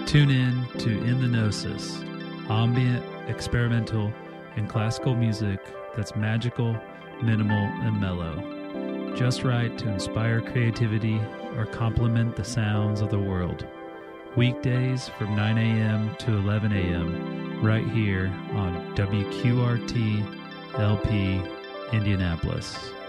Tune in to In the Gnosis, ambient, experimental, and classical music that's magical, minimal, and mellow. Just right to inspire creativity or complement the sounds of the world. Weekdays from 9 a.m. to 11 a.m. right here on WQRT LP Indianapolis.